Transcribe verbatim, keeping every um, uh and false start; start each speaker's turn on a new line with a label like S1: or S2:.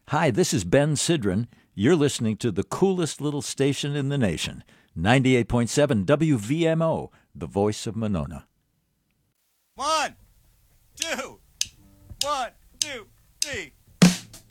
S1: Hi, this is Ben Sidran. You're listening to the coolest little station in the nation, ninety-eight point seven W V M O, the voice of Monona.
S2: One,